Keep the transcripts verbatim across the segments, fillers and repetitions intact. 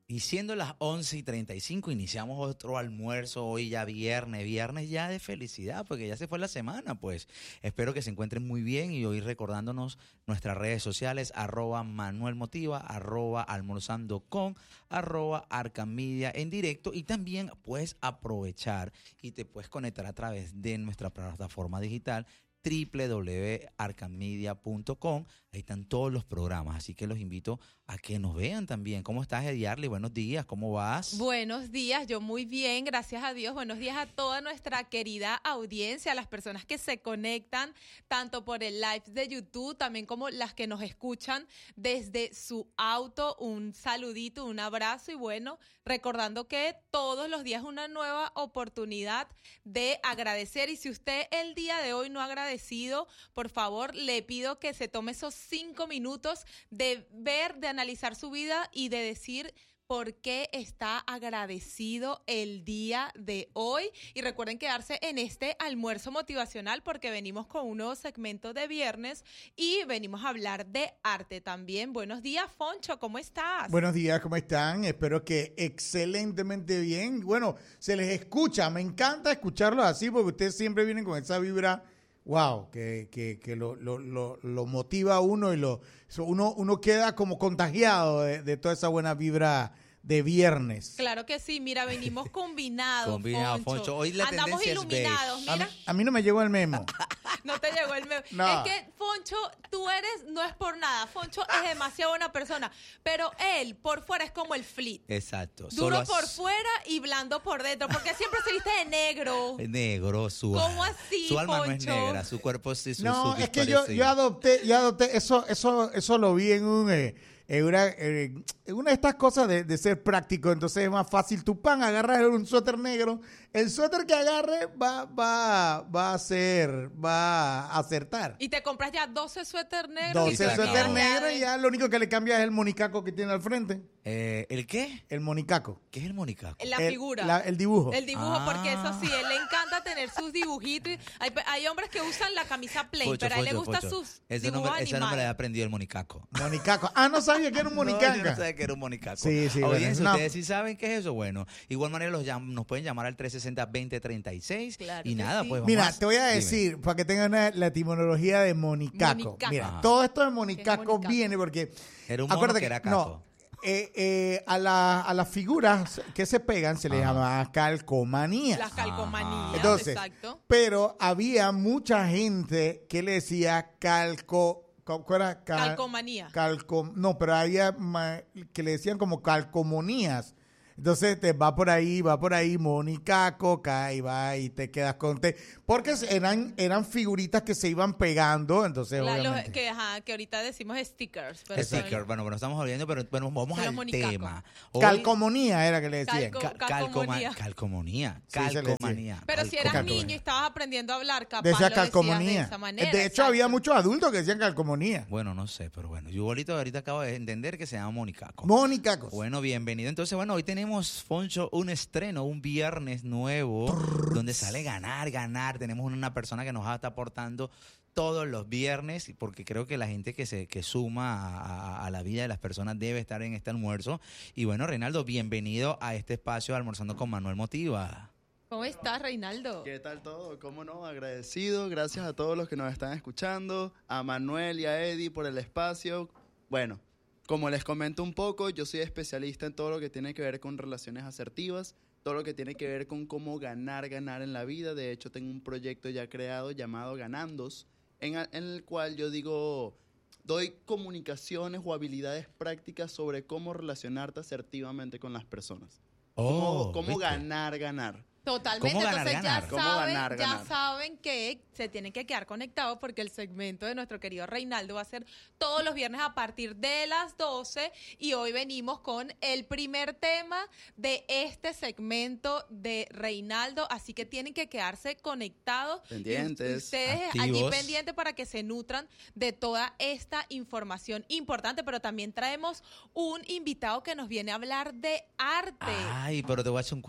Y siendo las once y treinta y cinco, iniciamos otro almuerzo hoy ya viernes, viernes ya de felicidad, porque ya se fue la semana, pues. Espero que se encuentren muy bien y hoy recordándonos nuestras redes sociales, arroba Manuel Motiva, arroba almorzando con, arroba Arcamedia en directo, y también puedes aprovechar y te puedes conectar a través de nuestra plataforma digital doble u doble u doble u punto arcamedia punto com. Ahí están todos los programas, así que los invito a que nos vean también. ¿Cómo estás, Ediarly? Buenos días, ¿cómo vas? Buenos días, yo muy bien, gracias a Dios. Buenos días a toda nuestra querida audiencia, a las personas que se conectan tanto por el live de YouTube, también como las que nos escuchan desde su auto. Un saludito, un abrazo y bueno, recordando que todos los días es una nueva oportunidad de agradecer. Y si usted el día de hoy no ha agradecido, por favor, le pido que se tome esos cinco minutos de ver, de analizar su vida y de decir por qué está agradecido el día de hoy. Y recuerden quedarse en este almuerzo motivacional porque venimos con un nuevo segmento de viernes y venimos a hablar de arte también. Buenos días, Foncho, ¿cómo estás? Buenos días, ¿cómo están? Espero que excelentemente bien. Bueno, se les escucha, me encanta escucharlos así porque ustedes siempre vienen con esa vibra. Wow, que, que, que lo, lo, lo, lo motiva a uno y lo, uno, uno queda como contagiado de, de toda esa buena vibra de viernes. Claro que sí, mira, venimos combinados, Combinado, Foncho. Foncho. Hoy la Andamos tendencia es iluminados, beige. mira. A mí, a mí no me llegó el memo. No te llegó el meme. No. Es que Foncho, tú eres, no es por nada, Foncho es demasiado buena persona, pero él por fuera es como el Fleet. Exacto. Duro Solo por as- fuera y blando por dentro, porque siempre se viste de negro. Negro, su ¿Cómo así, Su alma no es Poncho? negra, su cuerpo sí, su, No, su es que victoria yo, sí. yo adopté, yo adopté, eso, eso, eso lo vi en un, eh, en una, eh, en una de estas cosas de, de ser práctico. Entonces es más fácil. Tu pan, agarras un suéter negro. El suéter que agarre va, va, va a ser, va a acertar. Y te compras ya doce suéter negros. doce y te suéter quedas negro de- y ya lo único que le cambia es el monicaco que tiene al frente. Eh, ¿El qué? El monicaco. ¿Qué es el monicaco? La El- figura. la- el dibujo. El dibujo, Ah. porque eso sí, él le encanta tener sus dibujitos. Hay, hay hombres que usan la camisa plain, Focho, pero a él le focho, gusta focho. sus Ese no, dibujos me, ese no me lo había animados. aprendido el monicaco. Monicaco. Ah, no sabía que era un No, monicaco. yo no sabía que era un monicaco. Sí, sí, Audiencia, bueno, no. ustedes sí saben qué es eso. Bueno, igual manera los llam- nos pueden llamar al tres sesenta, veinte treinta y seis. Claro Y que nada, sí. pues vamos Mira, a- te voy a dime. decir, para que tengan una- la etimología de monicaco. Monicaco. Mira, Ajá. todo esto de ¿Qué monicaco, es monicaco? viene porque... Era un mono acuérdate que era no, caco. eh, eh, a, la, a las figuras que se pegan se les Ajá. llama calcomanías. Las calcomanías, Entonces, exacto. pero había mucha gente que le decía calco... ¿Cómo era? Cal- Calcomanía. calcom- no, pero había ma- que le decían como calcomonías. Entonces te va por ahí, va por ahí, monicaco, cae, y va y te quedas con te. Porque eran, eran figuritas que se iban pegando, entonces La- los- obviamente. que, ajá, que ahorita decimos stickers. Pero Sticker. son- Bueno, bueno, estamos olvidando, pero bueno, vamos Son los al monicacos. tema. Hoy- Calcomonía era que le decían. Calco- Ca- calcomanía. calcoma- Calcomanía. Sí, se le decía. Calcomanía. Pero si eras Calcomanía. niño y estabas aprendiendo a hablar, capaz Decía lo decías de calcomonía. esa manera. De hecho, había exacto. muchos adultos que decían calcomonía. Bueno, no sé, pero bueno. Yo ahorita, ahorita acabo de entender que se llama monicaco. Monicacos. Bueno, bienvenido. Entonces, bueno, hoy tenemos, Foncho, un estreno, un viernes nuevo, donde sale ganar, ganar. Tenemos una persona que nos va a estar aportando todos los viernes, porque creo que la gente que se que suma a, a- a la vida de las personas debe estar en este almuerzo. Y bueno, Reinaldo, bienvenido a este espacio de Almorzando con Manuel Motiva. ¿Cómo estás, Reinaldo? ¿Qué tal todo? ¿Cómo no? Agradecido. Gracias a todos los que nos están escuchando, a Manuel y a Eddie por el espacio. Bueno, como les comento un poco, yo soy especialista en todo lo que tiene que ver con relaciones asertivas, todo lo que tiene que ver con cómo ganar, ganar en la vida. De hecho, tengo un proyecto ya creado llamado Ganandos, en, a- en el cual yo digo, doy comunicaciones o habilidades prácticas sobre cómo relacionarte asertivamente con las personas. Cómo, cómo ¿viste? ganar, ganar. Totalmente, ¿Cómo ganar, entonces ganar? ya ¿Cómo saben, ganar, ya ganar? saben que se tienen que quedar conectados porque el segmento de nuestro querido Reinaldo va a ser todos los viernes a partir de las doce y hoy venimos con el primer tema de este segmento de Reinaldo, así que tienen que quedarse conectados. y Pendientes, ustedes allí activos. pendientes para que se nutran de toda esta información importante, pero también traemos un invitado que nos viene a hablar de arte. Ay, pero te voy a hacer un cuento.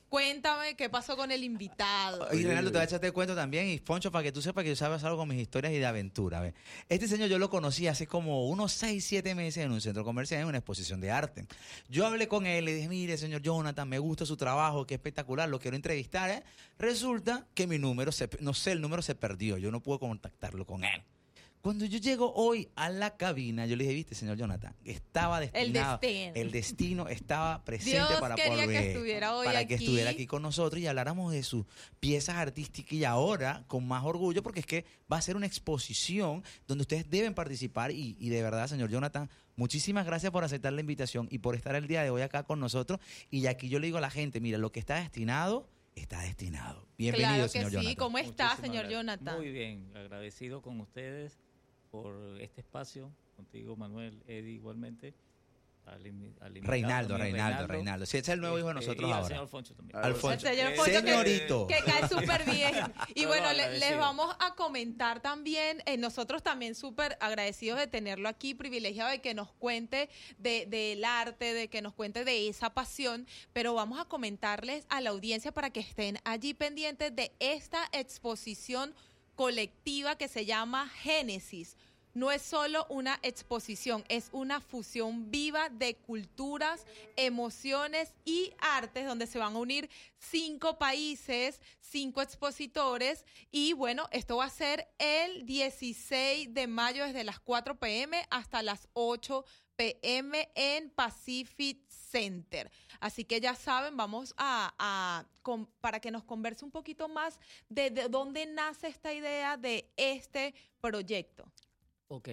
Cuéntame qué pasó con el invitado. Y Reinaldo, te voy a echarte el cuento también. Y Foncho, para que tú sepas que yo sabes algo con mis historias y de aventura. ¿Ves? Este señor yo lo conocí hace como unos seis, siete meses en un centro comercial, en una exposición de arte. Yo hablé con él, le dije, mire, señor Jonathan, me gusta su trabajo, qué espectacular, lo quiero entrevistar. ¿eh? Resulta que mi número, se, no sé, el número se perdió. Yo no pude contactarlo con él. Cuando yo llego hoy a la cabina, yo le dije, viste, señor Jonathan, estaba destinado. El destino. El destino estaba presente Dios para quería poder, que estuviera hoy para que aquí. estuviera aquí con nosotros y habláramos de sus piezas artísticas y ahora con más orgullo, porque es que va a ser una exposición donde ustedes deben participar y, y de verdad, señor Jonathan, muchísimas gracias por aceptar la invitación y por estar el día de hoy acá con nosotros. Y aquí yo le digo a la gente, mira, lo que está destinado, está destinado. Bienvenido, Claro que señor sí. Jonathan. ¿Cómo está, Muchísimas señor gracias. Jonathan? Muy bien, agradecido con ustedes por este espacio, contigo Manuel, Eddie igualmente. Al, imi- al invitado Reinaldo, también, Reinaldo, Reinaldo. Sí, ese es el nuevo hijo de Este, nosotros y al ahora. señor Alfonso también. Alfonso. El señor Eh, Foncho que- Señorito. Que cae súper bien. Y No, bueno, no, le- les agradecido. vamos a comentar también, eh, nosotros también súper agradecidos de tenerlo aquí, privilegiado de que nos cuente de, del arte, de que nos cuente de esa pasión, pero vamos a comentarles a la audiencia para que estén allí pendientes de esta exposición colectiva que se llama Génesis. No es solo una exposición, es una fusión viva de culturas, emociones y artes donde se van a unir cinco países, cinco expositores y bueno, esto va a ser el dieciséis de mayo desde las cuatro pe eme hasta las ocho pe eme en Pacific Center. Así que ya saben, vamos a, a con, para que nos converse un poquito más de, de dónde nace esta idea de este proyecto. Ok.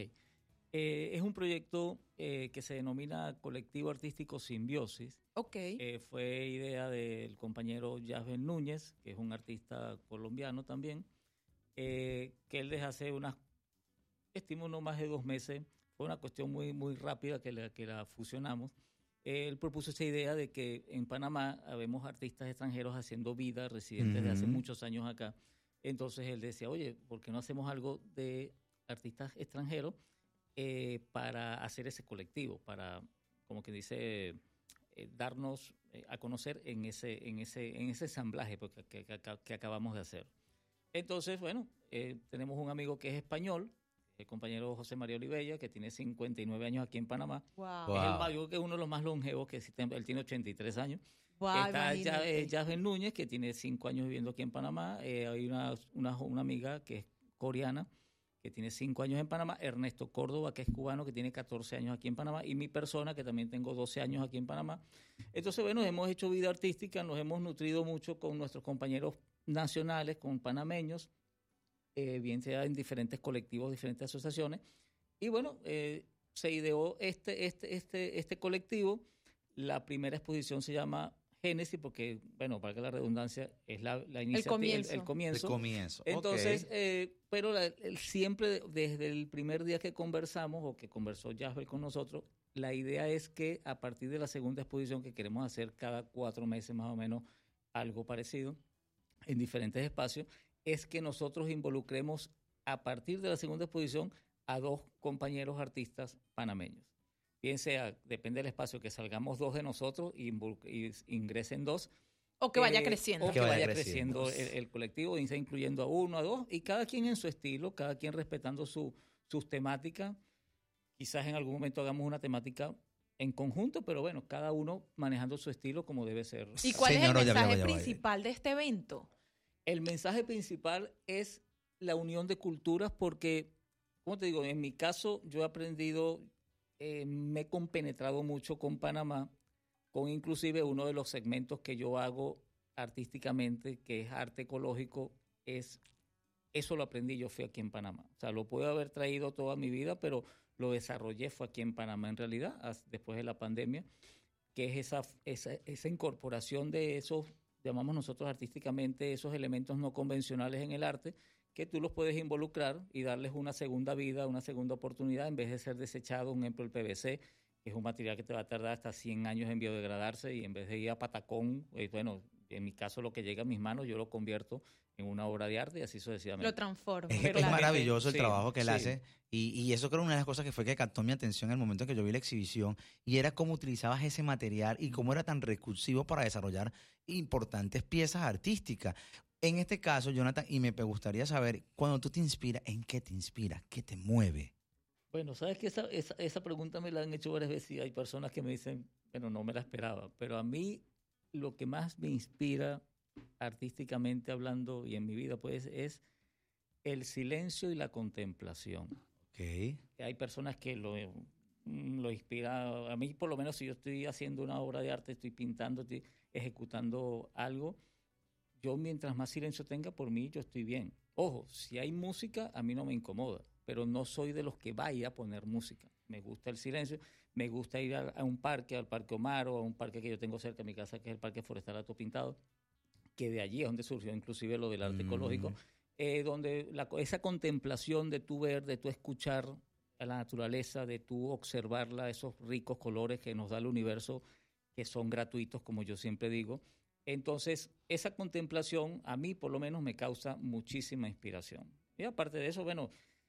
Eh, es un proyecto eh, que se denomina Colectivo Artístico Simbiosis. Ok. Eh, fue idea del compañero Jasper Núñez, que es un artista colombiano también, eh, que él desde hace unas, estimo no más de dos meses, fue una cuestión muy, muy rápida que la, que la fusionamos. Eh, él propuso esa idea de que en Panamá habemos artistas extranjeros haciendo vida, residentes de hace Ujú. muchos años acá. Entonces él decía, oye, ¿por qué no hacemos algo de artistas extranjeros eh, para hacer ese colectivo, para, como que dice, eh, darnos eh, a conocer en ese, en ese, en ese ensamblaje pues, que, que, que, que acabamos de hacer? Entonces, bueno, eh, tenemos un amigo que es español, el compañero José María Olivella, que tiene cincuenta y nueve años aquí en Panamá. Wow. Wow. Es el mayor, que es uno de los más longevos que existen, él tiene ochenta y tres años. Wow, Está ya, imagínate. eh, Jasper Núñez, que tiene cinco años viviendo aquí en Panamá. Eh, hay una, una, una amiga que es coreana, que tiene cinco años en Panamá. Ernesto Córdoba, que es cubano, que tiene catorce años aquí en Panamá. Y mi persona, que también tengo doce años aquí en Panamá. Entonces, bueno, hemos hecho vida artística, nos hemos nutrido mucho con nuestros compañeros nacionales, con panameños, eh, bien sea en diferentes colectivos, diferentes asociaciones. Y bueno, eh, se ideó este, este, este, este colectivo. La primera exposición se llama Génesis, porque, bueno, para que la redundancia es la, la iniciativa, comienzo. el, el De comienzo. comienzo. Entonces, Ok. eh, pero la- el- siempre desde el primer día que conversamos o que conversó Jasper con nosotros, la idea es que a partir de la segunda exposición que queremos hacer cada cuatro meses más o menos algo parecido en diferentes espacios, es que nosotros involucremos a partir de la segunda exposición a dos compañeros artistas panameños. Bien sea, depende del espacio, que salgamos dos de nosotros y, invol- y ingresen dos. O que vaya eh, creciendo. O que, Que vaya vaya creciendo. creciendo, el, el colectivo, y sea incluyendo a uno, a dos, y cada quien en su estilo, cada quien respetando su, sus temáticas. Quizás en algún momento hagamos una temática en conjunto, pero bueno, cada uno manejando su estilo como debe ser. ¿Y cuál Señor, es ya el va, mensaje ya va, ya va. principal de este evento? El mensaje principal es la unión de culturas porque, como te digo, en mi caso yo he aprendido, eh, me he compenetrado mucho con Panamá, con inclusive uno de los segmentos que yo hago artísticamente, que es arte ecológico, es eso lo aprendí, yo fui aquí en Panamá. O sea, lo puedo haber traído toda mi vida, pero lo desarrollé fue aquí en Panamá en realidad, as- después de la pandemia, que es esa, esa, esa incorporación de esos, llamamos nosotros artísticamente, esos elementos no convencionales en el arte, que tú los puedes involucrar y darles una segunda vida, una segunda oportunidad, en vez de ser desechado, un ejemplo, el P V C, que es un material que te va a tardar hasta cien años en biodegradarse, y en vez de ir a patacón, eh, bueno, en mi caso lo que llega a mis manos yo lo convierto en una obra de arte y así sucesivamente. Lo transforma. Es, Pero es la- maravilloso el sí, trabajo que él sí. hace y, y eso creo una de las cosas que fue que captó mi atención en el momento en que yo vi la exhibición y era cómo utilizabas ese material y cómo era tan recursivo para desarrollar importantes piezas artísticas. En este caso, Jonathan, y me gustaría saber, cuando tú te inspiras, ¿en qué te inspiras? ¿Qué te mueve? Bueno, sabes que esa, esa, esa pregunta me la han hecho varias veces y hay personas que me dicen, bueno, no me la esperaba, pero a mí lo que más me inspira artísticamente hablando y en mi vida pues es el silencio y la contemplación. Okay. Hay personas que lo, mm, lo inspira, a mí por lo menos si yo estoy haciendo una obra de arte, estoy pintando, estoy ejecutando algo, yo mientras más silencio tenga por mí yo estoy bien. Ojo, si hay música a mí no me incomoda, pero no soy de los que vaya a poner música. Me gusta el silencio, me gusta ir a, a un parque, al Parque Omar o a un parque que yo tengo cerca de mi casa, que es el Parque Forestal Alto Pintado, que de allí es donde surgió inclusive lo del arte Mm. ecológico, eh, donde la, esa contemplación de tu ver, de tu escuchar a la naturaleza, de tu observarla, esos ricos colores que nos da el universo, que son gratuitos, como yo siempre digo. Entonces, esa contemplación a mí por lo menos me causa muchísima inspiración. Y aparte de eso, bueno,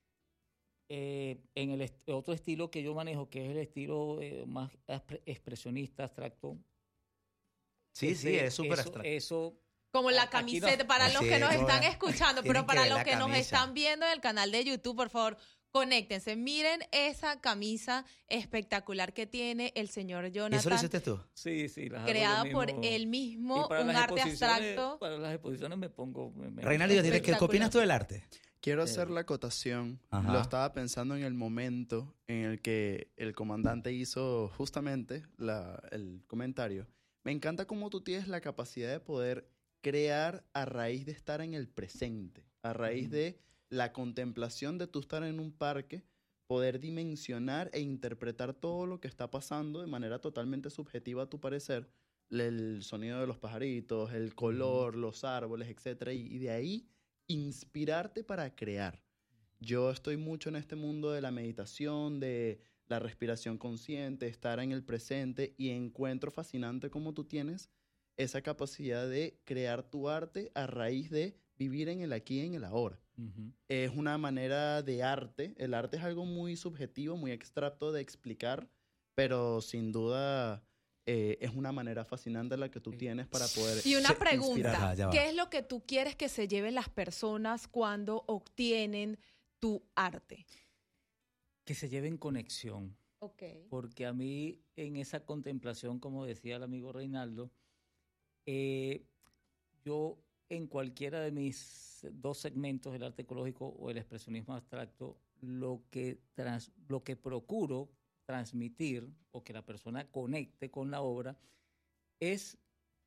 eh, en el est- otro estilo que yo manejo, que es el estilo eh, más expre- expresionista, abstracto. Sí, sí, ese- es súper eso- abstracto. Eso, Como la Aquí no- camiseta, para los Sí, que nos no, están eh, escuchando, tienen pero que para ver los la que nos camisa. están viendo en el canal de YouTube, por favor, conéctense. Miren esa camisa espectacular que tiene el señor ¿Y eso lo Jonathan, hiciste tú? sí, sí. las hago yo creada por mismo. él Y mismo, para un las arte exposiciones- abstracto. Para las exposiciones me pongo... me- me- Reinaldo, ¿qué, qué Espectacular. opinas tú del arte? Quiero Eh, hacer la acotación. Ajá. Lo estaba pensando en el momento en el que el comandante hizo justamente la- el comentario. Me encanta cómo tú tienes la capacidad de poder crear a raíz de estar en el presente, a raíz Ujú. de la contemplación de tú estar en un parque, poder dimensionar e interpretar todo lo que está pasando de manera totalmente subjetiva a tu parecer, el sonido de los pajaritos, el color, los árboles, etcétera, y, y de ahí inspirarte para crear. Yo estoy mucho en este mundo de la meditación, de la respiración consciente, estar en el presente y encuentro fascinante cómo tú tienes esa capacidad de crear tu arte a raíz de vivir en el aquí y en el ahora. Ujú. Es una manera de arte. El arte es algo muy subjetivo, muy abstracto de explicar, pero sin duda eh, es una manera fascinante la que tú tienes para poder Y una Se- pregunta, inspirar. Ajá, ya va. ¿qué es lo que tú quieres que se lleven las personas cuando obtienen tu arte? Que se lleven conexión. Ok. Porque a mí en esa contemplación, como decía el amigo Reinaldo, eh, yo en cualquiera de mis dos segmentos, el arte ecológico o el expresionismo abstracto, lo que, trans- lo que procuro transmitir o que la persona conecte con la obra es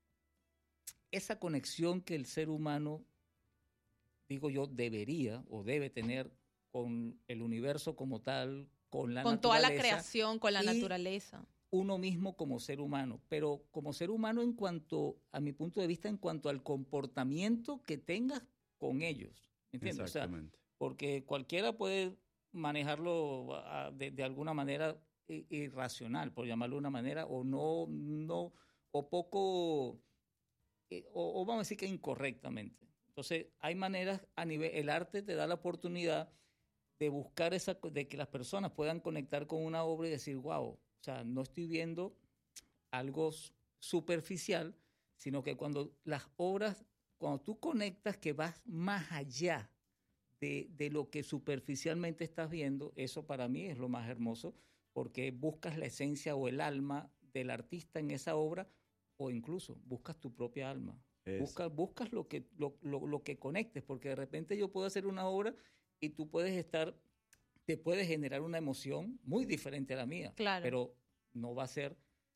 esa conexión que el ser humano, digo yo, debería o debe tener con el universo como tal, con la Con toda la naturaleza, creación, con la y- naturaleza. uno mismo como ser humano, pero como ser humano en cuanto, a mi punto de vista, en cuanto al comportamiento que tengas con ellos. ¿Entiendes? O sea, Exactamente. porque cualquiera puede manejarlo ah, de, de alguna manera i- irracional, por llamarlo de una manera, o no, no, o poco, eh, o, o vamos a decir que incorrectamente. Entonces, hay maneras a nivel, el arte te da la oportunidad de buscar esa, co- de que las personas puedan conectar con una obra y decir, wow, o sea, no estoy viendo algo s- superficial, sino que cuando las obras, cuando tú conectas que vas más allá de, de lo que superficialmente estás viendo, eso para mí es lo más hermoso, porque buscas la esencia o el alma del artista en esa obra, o incluso buscas tu propia alma. Eso. Buscas, buscas lo que, lo, lo, lo que conectes, porque de repente yo puedo hacer una obra y tú puedes estar, te puede generar una emoción muy diferente a la mía, Claro. pero no va a ser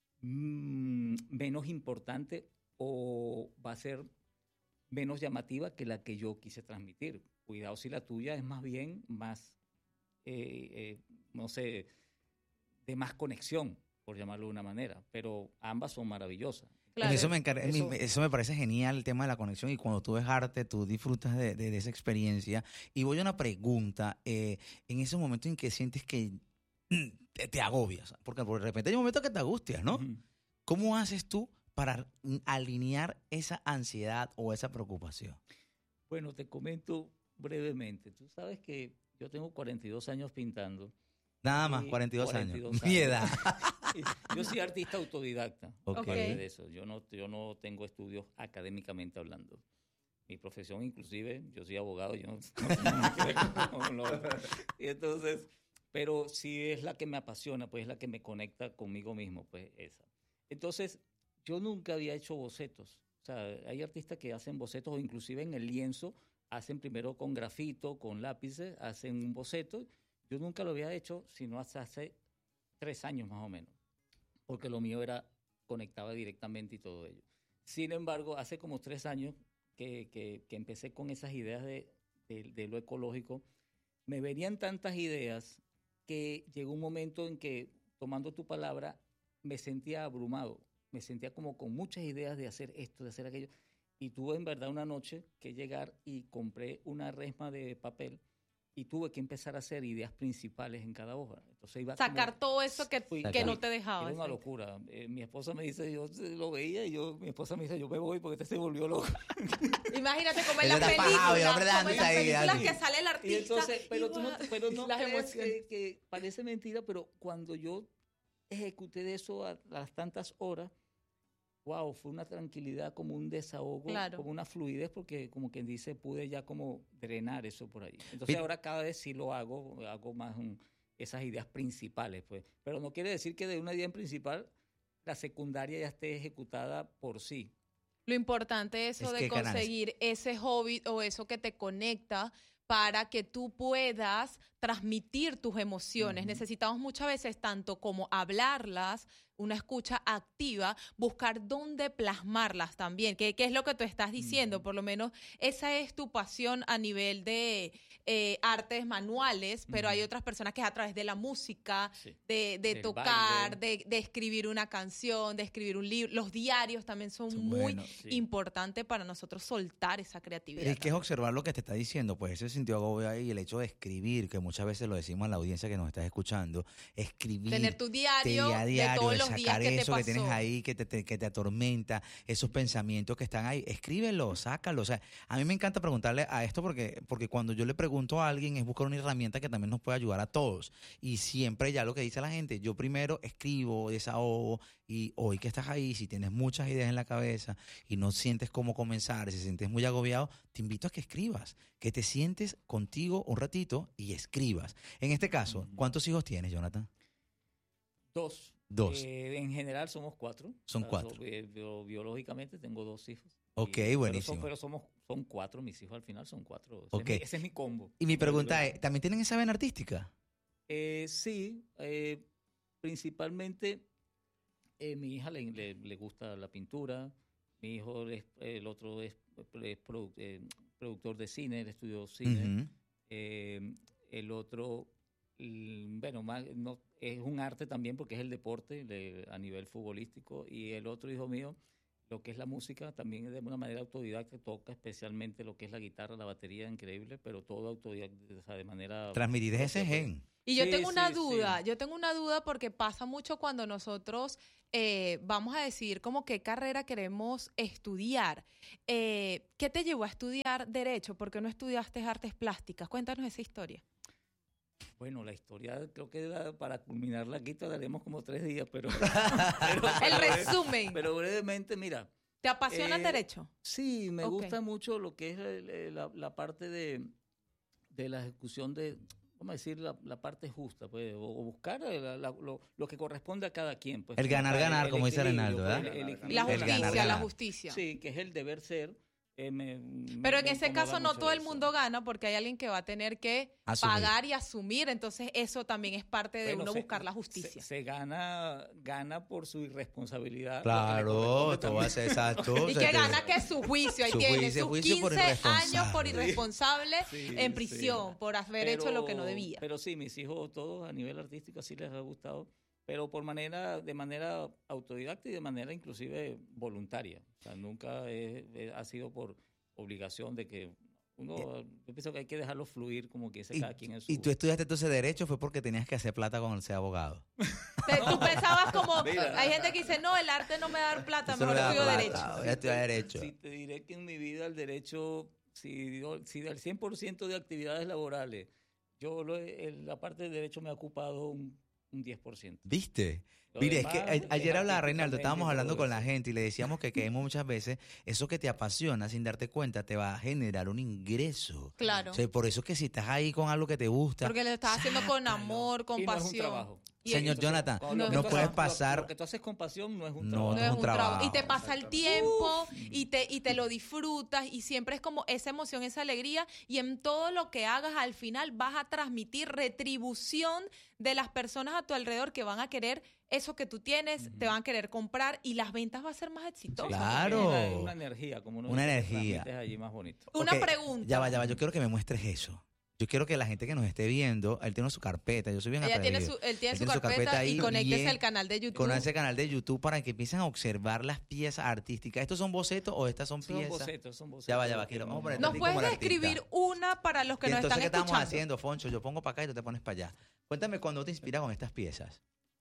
mm, menos importante o va a ser menos llamativa que la que yo quise transmitir. Cuidado si la tuya es más bien más, eh, eh, no sé, de más conexión, por llamarlo de una manera, pero ambas son maravillosas. Claro. Eso, me encar- Eso- mi- eso me parece genial, el tema de la conexión. Y cuando tú ves arte, tú disfrutas de, de- de esa experiencia. Y voy a una pregunta. eh, en ese momento en que sientes que mm, te, te agobias, porque de repente hay un momento que te angustias, ¿no? Ujú. ¿Cómo haces tú para mm, alinear esa ansiedad o esa preocupación? Bueno, te comento brevemente. Tú sabes que yo tengo cuarenta y dos años pintando. Nada más, y cuarenta y dos cuarenta y años. dos Mi años. edad. Yo soy artista autodidacta. Ok. aparte de eso. Yo no, yo no tengo estudios académicamente hablando. Mi profesión, inclusive, yo soy abogado, yo no, no me quedé con lo- y entonces, pero sí es la que me apasiona, pues es la que me conecta conmigo mismo, pues esa. Entonces, yo nunca había hecho bocetos. O sea, hay artistas que hacen bocetos o inclusive en el lienzo, hacen primero con grafito, con lápices, hacen un boceto. Yo nunca lo había hecho, sino hasta hace tres años más o menos, porque lo mío era, conectaba directamente y todo ello. Sin embargo, hace como tres años que, que, que empecé con esas ideas de, de, de lo ecológico, me venían tantas ideas que llegó un momento en que, tomando tu palabra, me sentía abrumado, me sentía como con muchas ideas de hacer esto, de hacer aquello, y tuve en verdad una noche que llegar y compré una resma de papel y tuve que empezar a hacer ideas principales en cada hoja. Entonces iba Sacar como, todo eso que, fui- que no fui- te dejaba. Era una exacto. locura. Eh, mi esposa me dice, yo lo veía y yo, mi esposa me dice, yo me voy porque este se volvió loco. Imagínate como en Él las está pajado, y el películas, hombre como en dándose las ahí, películas Dani. que sale el Y artista. entonces, pero tú no, y, pero no las crees emociones. que, que parece mentira, pero cuando yo ejecuté de eso a, a las tantas horas, wow, fue una tranquilidad, como un desahogo, Claro. como una fluidez, porque como quien dice, pude ya como drenar eso por ahí. Entonces Mira. ahora cada vez sí lo hago, hago más un- esas ideas principales, pues. Pero no quiere decir que de una idea en principal la secundaria ya esté ejecutada por sí. Lo importante es eso Es de que ganas. conseguir ese hobby o eso que te conecta para que tú puedas transmitir tus emociones. Ujú. Necesitamos muchas veces tanto como hablarlas, una escucha activa, buscar dónde plasmarlas también, que, que es lo que tú estás diciendo, Ujú. por lo menos esa es tu pasión a nivel de eh, artes manuales, pero hay Ujú. otras personas que es a través de la música, Sí. de, de Del tocar, baile. de, de escribir una canción, de escribir un libro. Los diarios también son Son muy buenos. Sí. importantes para nosotros soltar esa creatividad. Es que es observar lo que te está diciendo, pues ese sentido agobio ahí, el hecho de escribir, que muchas veces lo decimos a la audiencia que nos está escuchando, escribir. Tener tu te- diario, a de diario, todos de los días sacar que te eso que tienes pasó. ahí, que te, te- que te atormenta, esos pensamientos que están ahí, escríbelo, sácalo. O sea, a mí me encanta preguntarle a esto porque, porque cuando yo le pregunto a alguien es buscar una herramienta que también nos puede ayudar a todos. Y siempre ya lo que dice la gente, yo primero escribo, desahogo, y hoy que estás ahí, si tienes muchas ideas en la cabeza y no sientes cómo comenzar, si te sientes muy agobiado, te invito a que escribas, que te sientes contigo un ratito y escribas. En este caso, Ujú. ¿cuántos hijos tienes, Jonathan? Dos. Dos. Eh, en general somos cuatro. Son O sea, cuatro. so- eh, bio- biológicamente tengo dos hijos. Ok, Y- pero buenísimo. son- Pero, somos, son cuatro, mis hijos al final son cuatro. Ese, Ok. es, mi, ese es mi combo. Y mi pregunta es, ¿también tienen esa vena artística? Eh, sí, eh, principalmente eh, mi hija le, le- le gusta la pintura, mi hijo, es- el otro es, es produ- eh, productor de cine, él estudió cine. Ujú. Eh, el otro, l- bueno, más, no, es un arte también porque es el deporte le- a nivel futbolístico. Y el otro hijo mío, lo que es la música, también de una manera autodidacta, toca especialmente lo que es la guitarra, la batería, increíble, pero todo autodidacta, o sea, de manera... Transmitir ese propia, pues. gen. Y yo Sí, tengo una sí, duda, sí. yo tengo una duda porque pasa mucho cuando nosotros eh, vamos a decidir como qué carrera queremos estudiar. Eh, ¿Qué te llevó a estudiar Derecho? ¿Por qué no estudiaste Artes Plásticas? Cuéntanos esa historia. Bueno, la historia creo que da- para culminarla aquí tardaremos como tres días, pero... pero- El pero- resumen. Pero brevemente, mira, ¿Te apasiona el eh, Derecho? sí, me Ok. gusta mucho lo que es el- el- la, la parte de, de la ejecución de, vamos a decir, la, la parte justa, pues, o, o buscar la- la- lo, lo que corresponde a cada quien. Pues, El ganar, el- ganar, el como dice equilibrio, Reinaldo, pues, ¿verdad? el- el La equilibrio. El justicia, ganar, la ganar. justicia. Sí, que es el deber ser. eh, me- me- Pero en me ese incomoda caso no mucho todo el eso. mundo gana porque hay alguien que va a tener que Asumir. pagar y asumir. Entonces eso también es parte de Bueno, uno se- buscar la se- justicia. Se, gana, gana por su irresponsabilidad. lo que le Claro, corresponde todo va a ser también. exacto. Y o sea, que te- gana que su juicio, ahí Su tiene juicio, sus juicio por quince años por irresponsable. irresponsable Sí, en sí. prisión, por haber hecho lo que no debía. Pero sí, mis hijos todos a nivel artístico así les ha gustado, pero por manera, de manera autodidacta y de manera inclusive voluntaria. O sea, nunca es- es- ha sido por obligación de que uno, yo pienso que hay que dejarlo fluir como que dice Y, cada quien en su... y tú estudiaste entonces Derecho fue porque tenías que hacer plata con el ser abogado. Te- Tú pensabas como, Mira. hay gente que dice, no, el arte no me da plata, Eso no mejor me da estudio plata. Derecho. Voy a estudiar Derecho. Sí, te diré que en mi vida el derecho si, si del cien por ciento de actividades laborales, yo lo, el, la parte de derecho me ha ocupado un, un diez por ciento. ¿Viste? Lo Mire, es demás que a- es ayer hablaba Reinaldo, artísticamente estábamos hablando todo con la eso. gente y le decíamos que creemos muchas veces, eso que te apasiona sin darte cuenta te va a generar un ingreso. Claro. O sea, por eso es que si estás ahí con algo que te gusta, Porque lo estás haciendo con sácalo. amor, con Y no es un pasión. trabajo. Y Señor el- Jonathan, cuando no lo que tú puedes haces- pasar- Lo, lo que tú haces con pasión no es un No, trabajo. no es un trabajo. trabajo. Y te pasa el Exactamente. tiempo y te, y te lo disfrutas y siempre es como esa emoción, esa alegría y en todo lo que hagas al final vas a transmitir retribución de las personas a tu alrededor que van a querer eso que tú tienes, te van a querer comprar y las ventas va a ser más exitosas. Claro. Una, una energía, como uno Una dice, que energía. transmites allí más bonito. Una Ok, pregunta. Ya va, ya va, yo quiero que me muestres eso. Yo quiero que la gente que nos esté viendo, él tiene su carpeta, yo soy bien Ella tiene atrevido. su, él tiene Él su tiene su carpeta, carpeta ahí y conéctese bien al canal de YouTube. Con ese canal de YouTube para que empiecen a observar las piezas artísticas. ¿Estos son bocetos o estas son Son piezas? bocetos, son bocetos. Ya va, ya va, que quiero- no- vamos a poner ¿Nos así puedes como el artista. describir una para los que Y nos entonces, están ¿qué estamos escuchando? haciendo, Foncho? Yo pongo para acá y tú te pones para allá. Cuéntame cuándo te inspiras con estas piezas.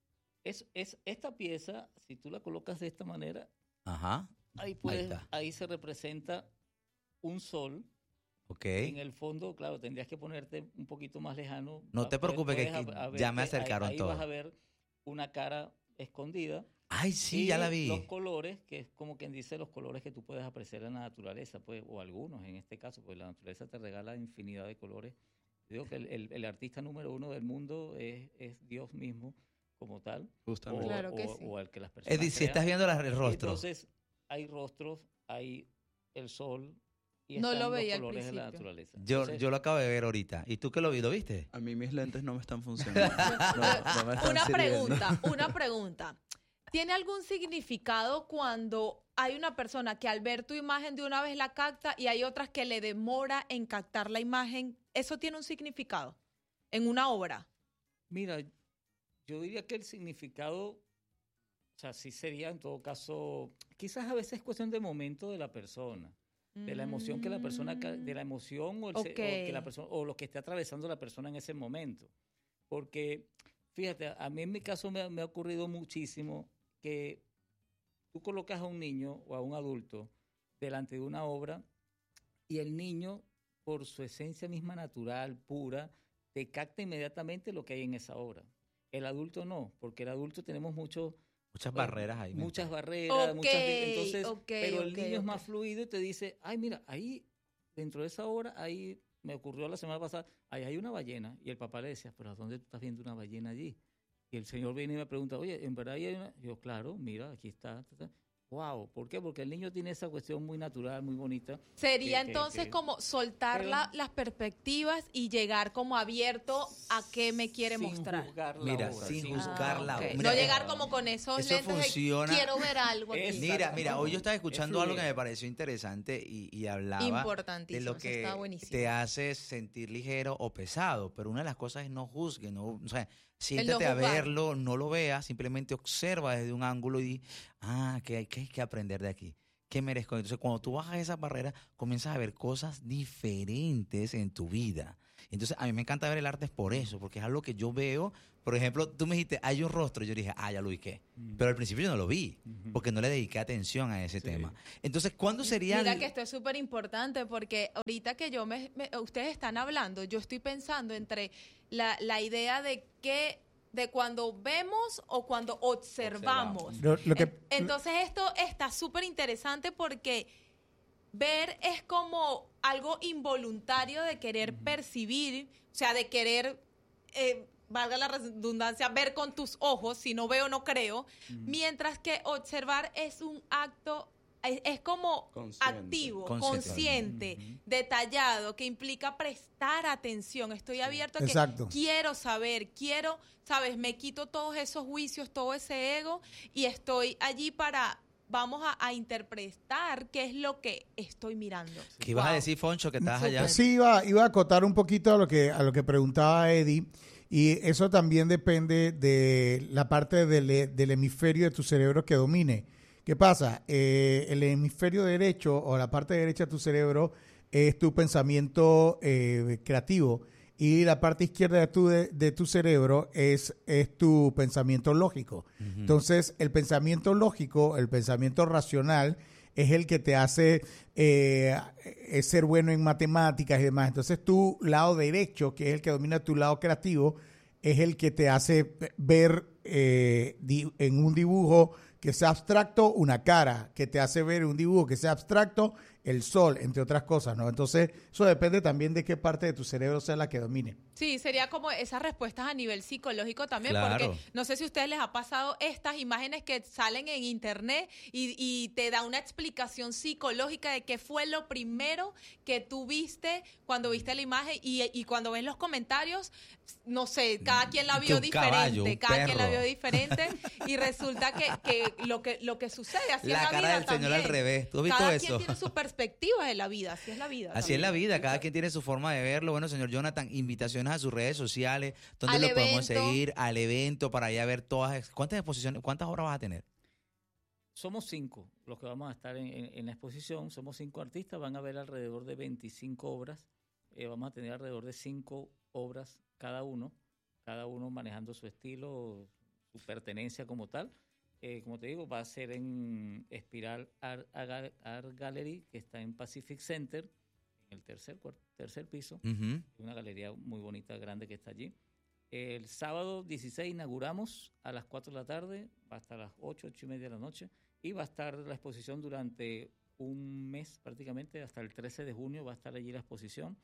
Es, es esta pieza, si tú la colocas de esta manera, Ajá, ahí, puedes, está. ahí se representa un sol. ok. En el fondo, claro, tendrías que ponerte un poquito más lejano. No Va- te preocupes, que puedes aquí a- a ver ya me que acercaron ahí, ahí todo. vas a ver una cara escondida. Ay, sí, y ya la vi. los colores, que es como quien dice los colores que tú puedes apreciar en la naturaleza, pues, o algunos en este caso, pues la naturaleza te regala infinidad de colores. Yo digo que el, el- el artista número uno del mundo es, es Dios mismo como tal. O, Justamente. Claro que o- sí. o al que las personas Es decir, si crean. estás viendo las- el rostro. Entonces, hay rostros, hay el sol y No están lo los veía al colores de la principio. naturaleza. Yo, Entonces, yo lo acabo de ver ahorita. ¿Y tú qué lo vi? ¿Lo viste? A mí mis lentes no me están funcionando. No, no me están Una sirviendo. pregunta, una pregunta. ¿Tiene algún significado cuando hay una persona que al ver tu imagen de una vez la capta y hay otras que le demora en captar la imagen? ¿Eso tiene un significado en una obra? Mira, yo diría que el significado, o sea, sí sería en todo caso, quizás a veces es cuestión de momento de la persona, de la emoción que la persona, ca- de la emoción o, el se- o que la Ok. persona, o lo que esté atravesando la persona en ese momento. Porque, fíjate, a mí en mi caso me, ha- me ha ocurrido muchísimo que tú colocas a un niño o a un adulto delante de una obra y el niño, por su esencia misma natural, pura, te capta inmediatamente lo que hay en esa obra. El adulto no, porque el adulto tenemos muchos Muchas eh, barreras ahí. muchas mentales. barreras, Ok, muchas di- entonces, ok, pero el ok, niño es ok. más fluido y te dice, ay, mira, ahí dentro de esa obra, ahí me ocurrió la semana pasada, ahí hay una ballena. Y el papá le decía, pero ¿a dónde tú estás viendo una ballena allí? Y el señor viene y me pregunta, oye, ¿en verdad ahí hay una? Y yo, claro, mira, aquí está. ta, ta". Wow, ¿por qué? Porque el niño tiene esa cuestión muy natural, muy bonita. Sería que- que- entonces que- como soltar pero- la- las perspectivas y llegar como abierto a qué me quiere sin mostrar. juzgar la Mira, obra, sin Ah, juzgar la ok. obra. No Mira, llegar como con esos eso lentes funciona. de quiero ver algo aquí. Es- Mira, mira, hoy yo estaba Es escuchando algo que fluir. me pareció interesante y, y hablaba de Importantísimo, lo eso que está buenísimo. te hace sentir ligero o pesado, pero una de las cosas es no juzgue, no, o sea, siéntate a juzgar. verlo, no lo veas, simplemente observa desde un ángulo y di, ah, ¿qué hay, qué hay que aprender de aquí? ¿Qué merezco? Entonces, cuando tú bajas esa barrera, comienzas a ver cosas diferentes en tu vida. Entonces, a mí me encanta ver el arte es por eso, porque es algo que yo veo. Por ejemplo, tú me dijiste, hay un rostro. Yo dije, ah, ya lo ubiqué. Pero al principio yo no lo vi, porque no le dediqué atención a ese Sí. tema. Entonces, ¿cuándo sería? Mira el- que esto es súper importante porque ahorita que yo me, me- ustedes están hablando, yo estoy pensando entre la, la idea de que de cuando vemos o cuando observamos. Lo, lo que, En- Entonces esto está súper interesante porque ver es como algo involuntario de querer percibir, o sea, de querer, eh, valga la redundancia, ver con tus ojos, si no veo no creo, mientras que observar es un acto, es, es como Consciente. activo, Consciente. consciente, detallado, que implica prestar atención, estoy abierto a que Exacto. quiero saber, quiero, sabes, me quito todos esos juicios, todo ese ego y estoy allí para, vamos a, a interpretar qué es lo que estoy mirando. ¿Qué ibas a Wow. decir, Foncho, que estás allá? Sí, iba, iba a acotar un poquito a lo que, a lo que preguntaba Eddie, y eso también depende de la parte del, he- del hemisferio de tu cerebro que domine. ¿Qué pasa? Eh, el hemisferio derecho o la parte derecha de tu cerebro es tu pensamiento eh, creativo y la parte izquierda de tu, de, de tu cerebro es, es tu pensamiento lógico. Entonces, el pensamiento lógico, el pensamiento racional, es el que te hace eh, ser bueno en matemáticas y demás. Entonces tu lado derecho, que es el que domina tu lado creativo, es el que te hace ver eh, di- en un dibujo que sea abstracto una cara, que te hace ver en un dibujo que sea abstracto el sol, entre otras cosas, ¿no? Entonces, eso depende también de qué parte de tu cerebro sea la que domine. Sí, sería como esas respuestas a nivel psicológico también, Claro. porque no sé si a ustedes les ha pasado estas imágenes que salen en internet y, y te da una explicación psicológica de qué fue lo primero que tú viste cuando viste la imagen y, y cuando ves los comentarios, no sé, cada quien la Que vio un diferente, caballo, un cada quien la perro. vio diferente y resulta que, que lo que lo que sucede así La es la cara vida del señor también. al revés. ¿Tú has visto cada eso? quien tiene su perspectiva de la vida, así es la vida. Así es la también. vida, cada quien tiene su forma de verlo. Bueno, señor Jonathan, invitaciones a sus redes sociales, donde Al lo podemos evento. seguir, al evento, para allá ver todas. ¿Cuántas exposiciones, cuántas obras vas a tener? Somos cinco los que vamos a estar en, en- en la exposición. Somos cinco artistas, van a ver alrededor de veinticinco obras. Eh, vamos a tener alrededor de cinco obras cada uno, cada uno manejando su estilo, su pertenencia como tal. Eh, como te digo, va a ser en Espiral Art, Art Gallery, que está en Pacific Center, en el tercer, cuarto, tercer piso. Ujú. Una galería muy bonita, grande que está allí. El sábado dieciséis inauguramos a las cuatro de la tarde, va hasta las ocho, ocho y media de la noche, y va a estar la exposición durante un mes prácticamente, hasta el trece de junio va a estar allí la exposición.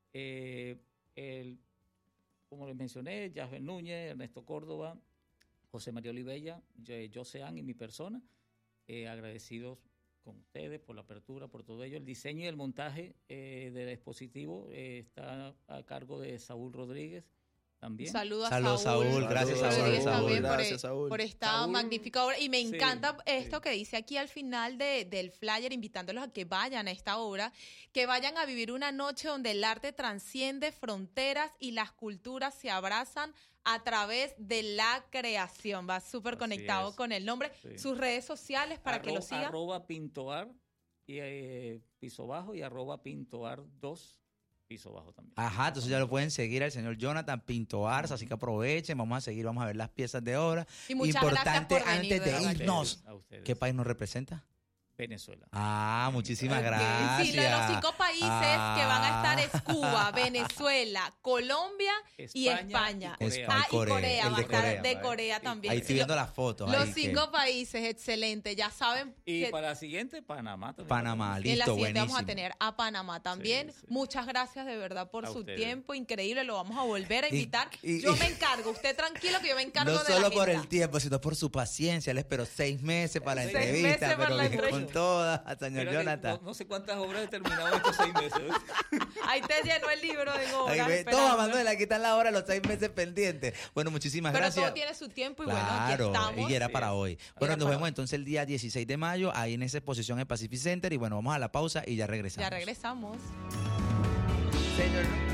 Eh, el, como les mencioné, Jasper Núñez, Ernesto Córdoba, José María Olivella, Josean y mi persona, eh, agradecidos con ustedes por la apertura, por todo ello. El diseño y el montaje eh, del expositivo eh, está a cargo de Saúl Rodríguez también. Saludos a Saludos, Saúl. Saúl. Gracias, Saludos, Saúl. Rodríguez Saúl. también por, Gracias, Saúl. por esta Saúl, magnífica obra. Y me sí, encanta esto sí. que dice aquí al final de- del flyer, invitándolos a que vayan a esta obra, que vayan a vivir una noche donde el arte transciende fronteras y las culturas se abrazan a través de la creación. Va súper Así conectado es. con el nombre. Sí. Sus redes sociales para que Arro- lo sigan. Arroba pintoar, y, eh, piso bajo, y arroba pintoar dos, piso bajo también. Ajá, entonces ya lo pueden seguir al señor Jonathan Pinto Arza, así que aprovechen, vamos a seguir, vamos a ver las piezas de obra. Y muchas Importante gracias por venir, antes de verdad. A irnos, ustedes, a ustedes. ¿qué país nos representa? Venezuela. Ah, muchísimas Ok, gracias. sí, lo de los cinco países que van a estar es Ah. Cuba, Venezuela, Colombia y España España. y Corea. Ah, y Corea, Corea, el va a de estar Corea, de va. Corea también. Ahí Sí, estoy viendo lo- las fotos. los ahí que- cinco países, excelente. Ya saben Y que para la siguiente, Panamá también. Panamá, en la listo, siguiente vamos a buenísimo. tener a Panamá también. Sí, sí. Muchas gracias de verdad por A su ustedes. tiempo, increíble. Lo vamos a volver a Y- invitar. y- yo y- me encargo, usted tranquilo que yo me encargo No de la solo por agenda. el tiempo, sino por su paciencia. Le espero seis meses para la Seis entrevista, meses para pero la bien con entrevista. todas, al señor Mira que Jonathan. No, no sé cuántas obras he terminado en estos seis meses. Ahí te llenó el libro de Ahí obras. ve, esperando. toma, Manuel, aquí están la hora, los seis meses pendientes. Bueno, muchísimas Pero gracias. todo tiene su tiempo y bueno, aquí Claro, estamos. y era Sí, para es. hoy. Bueno, Era nos para vemos hoy. entonces el día dieciséis de mayo, ahí en esa exposición en Pacific Center. Y bueno, vamos a la pausa y ya regresamos. Ya regresamos. Señor